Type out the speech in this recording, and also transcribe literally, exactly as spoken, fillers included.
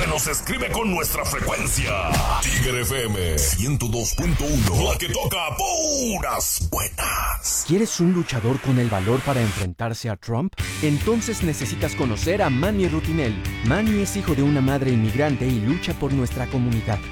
que nos escribe con nuestra frecuencia. Tigre F M ciento dos punto uno, la que toca puras buenas. ¿Quieres un luchador con el valor para enfrentarse a Trump? Entonces necesitas conocer a Manny Rutinel. Manny es hijo de una madre inmigrante y lucha por nuestra comunidad.